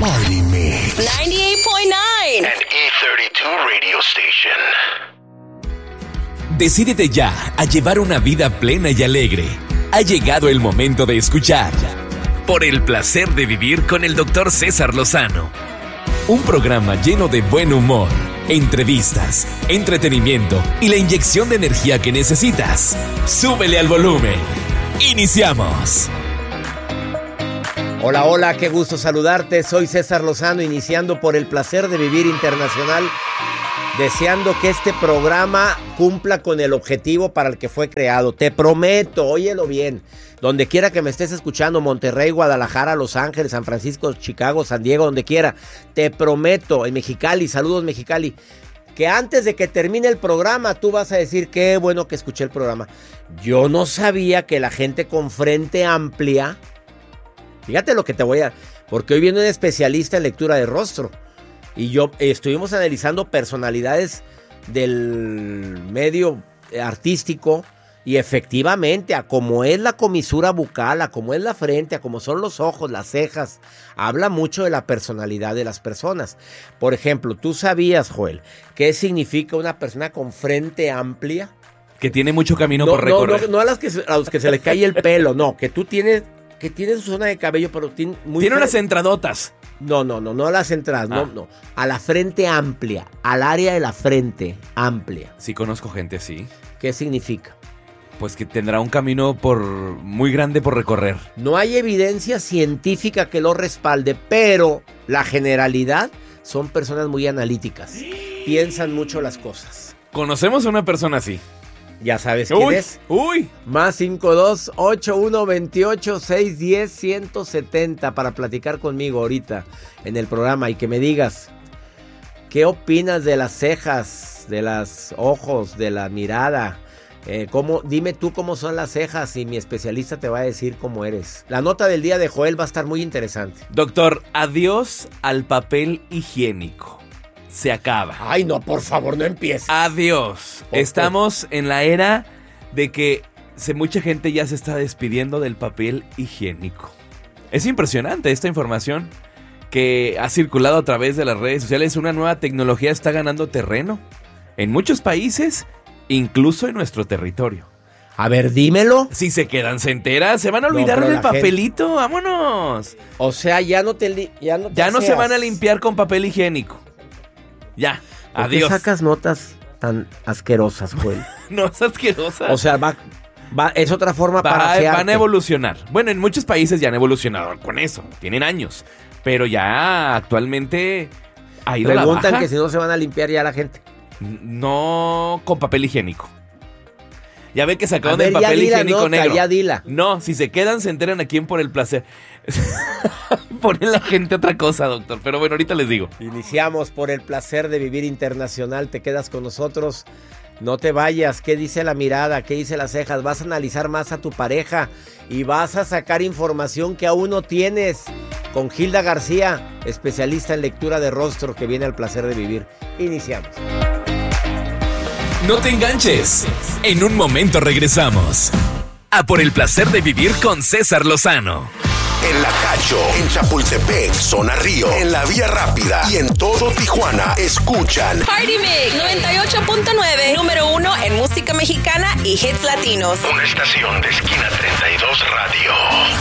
Party Mix 98.9 and E32 Radio Station. Decídete ya a llevar una vida plena y alegre. Ha llegado el momento de escuchar Por el placer de vivir con el Dr. César Lozano. Un programa lleno de buen humor, entrevistas, entretenimiento y la inyección de energía que necesitas. Súbele al volumen. ¡Iniciamos! Hola, hola, qué gusto saludarte. Soy César Lozano, iniciando Por el placer de vivir internacional, deseando que este programa cumpla con el objetivo para el que fue creado. Te prometo, óyelo bien, donde quiera que me estés escuchando, Monterrey, Guadalajara, Los Ángeles, San Francisco, Chicago, San Diego, donde quiera, te prometo, en Mexicali, saludos Mexicali, que antes de que termine el programa tú vas a decir, qué bueno que escuché el programa. Yo no sabía que la gente con frente amplia, fíjate lo que te voy a... porque hoy viene un especialista en lectura de rostro. Y yo estuvimos analizando personalidades del medio artístico y efectivamente a cómo es la comisura bucal, a cómo es la frente, a cómo son los ojos, las cejas, habla mucho de la personalidad de las personas. Por ejemplo, ¿tú sabías, Joel, qué significa una persona con frente amplia? Que tiene mucho camino por recorrer. No a los que se les cae el pelo, no, que tú tienes... que tiene su zona de cabello, pero tiene unas entradotas. No a las entradas, no. A la frente amplia, al área de la frente amplia. Sí, conozco gente así. ¿Qué significa? Pues que tendrá un camino muy grande por recorrer. No hay evidencia científica que lo respalde, pero la generalidad son personas muy analíticas. Piensan mucho las cosas. ¿Conocemos a una persona así? ¿Ya sabes quién es? ¡Uy! Más 52-8128-610-170 para platicar conmigo ahorita en el programa y que me digas ¿qué opinas de las cejas, de los ojos, de la mirada? Dime tú cómo son las cejas y mi especialista te va a decir cómo eres. La nota del día de Joel va a estar muy interesante. Doctor, adiós al papel higiénico. Se acaba. Ay, no, por favor, no empieces. Adiós. Estamos en la era de que mucha gente ya se está despidiendo del papel higiénico. Es impresionante esta información que ha circulado a través de las redes sociales. Una nueva tecnología está ganando terreno en muchos países, incluso en nuestro territorio. A ver, dímelo. Si se quedan enteras, se van a olvidar del papelito. ¡Vámonos! O sea, ya no se van a limpiar con papel higiénico. Ya, adiós. ¿Por qué sacas notas tan asquerosas, Joel? No es asquerosa. O sea, es otra forma para asearte. Van a evolucionar. Bueno, en muchos países ya han evolucionado con eso. Tienen años. Pero ya actualmente ha ido a la baja. Preguntan que si no se van a limpiar ya la gente. No con papel higiénico. Ya ven que sacaron el papel higiénico negro. Ya dila. No, si se quedan se enteran aquí en Por el placer. Pone la gente otra cosa, doctor. Pero bueno, ahorita les digo. Iniciamos Por el placer de vivir internacional. Te quedas con nosotros. No te vayas. ¿Qué dice la mirada? ¿Qué dice las cejas? Vas a analizar más a tu pareja y vas a sacar información que aún no tienes. Con Hilda García, especialista en lectura de rostro, que viene al placer de vivir. Iniciamos. No te enganches. En un momento regresamos a Por el placer de vivir con César Lozano. En La Cacho, en Chapultepec, Zona Río, en La Vía Rápida y en todo Tijuana, escuchan Party Mix 98.9, número 1 en música mexicana y hits latinos. Una estación de Esquina 32 Radio.